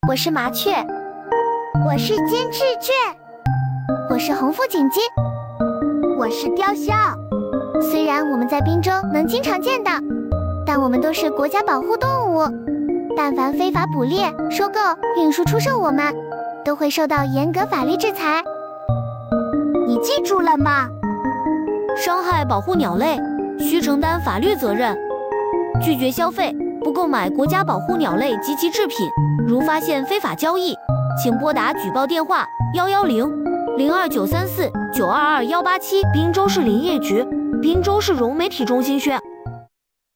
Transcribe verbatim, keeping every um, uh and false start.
我是麻雀， 我是金翅雀， 我是红腹锦鸡， 我是雕鸮。 虽然我们在滨州能经常见到，但我们都是国家保护动物，但凡非法捕猎、收购、运输、出售我们，都会受到严格法律制裁。 你记住了吗？ 伤害保护鸟类，需承担法律责任。拒绝消费，不购买国家保护鸟类及其制品。如发现非法交易，请拨打举报电话幺幺零零二九三四九二二幺八七。滨州市林业局，滨州市融媒体中心宣。